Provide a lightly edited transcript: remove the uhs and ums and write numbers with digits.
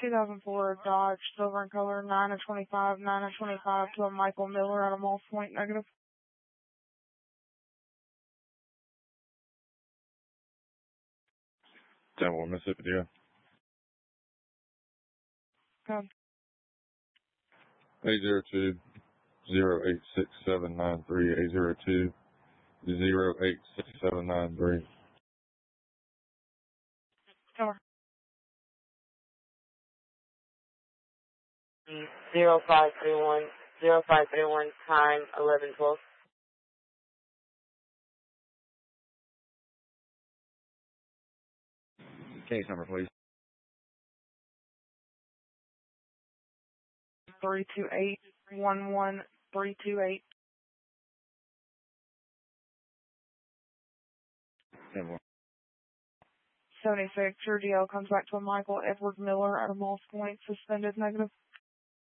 2004 Dodge, silver in color, 9 of 25, 9 of 25 to a Michael Miller at a Moss Point, negative. Temple, Mississippi, yeah. Come. 802 086793, 802 086793. Come. 0531 time 11:12. Case number, please. 328 11328. Temple. 76, your DL comes back to a Michael Edward Miller at a Moss Point, suspended, negative.